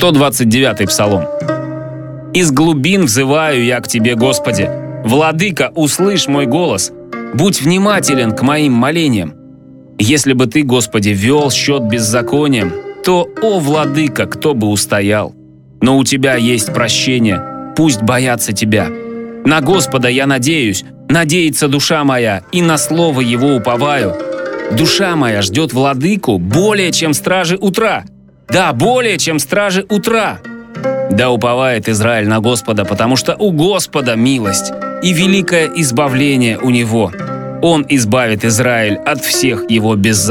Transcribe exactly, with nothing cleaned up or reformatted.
сто двадцать девятый псалом. «Из глубин взываю я к Тебе, Господи. Владыка, услышь мой голос. Будь внимателен к моим молениям. Если бы Ты, Господи, вел счет беззаконием, то, о, Владыка, кто бы устоял? Но у Тебя есть прощение, пусть боятся Тебя. На Господа я надеюсь, надеется душа моя, и на слово Его уповаю. Душа моя ждет Владыку более, чем стражи утра. Да, более, чем стражи утра. Да уповает Израиль на Господа, потому что у Господа милость и великое избавление у Него. Он избавит Израиль от всех его беззаконий.